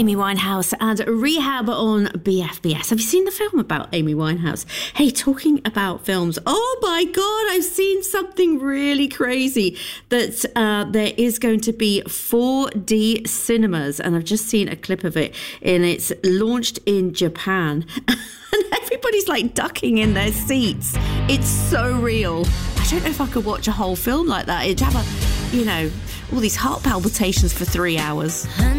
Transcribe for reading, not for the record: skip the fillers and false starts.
Amy Winehouse and Rehab on BFBS. Have you seen the film about Amy Winehouse? Hey, talking about films, oh my God, I've seen something really crazy that there is going to be 4D cinemas, and I've just seen a clip of it, and it's launched in Japan. And everybody's like ducking in their seats. It's so real. I don't know if I could watch a whole film like that. It'd have all these heart palpitations for 3 hours.